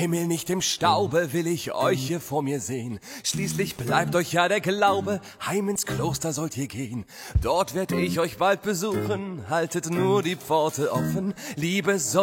Himmel nicht im Staube will ich euch hier vor mir sehen. Schließlich bleibt euch ja der Glaube, heim ins Kloster sollt ihr gehen. Dort werd ich euch bald besuchen, haltet nur die Pforte offen, liebe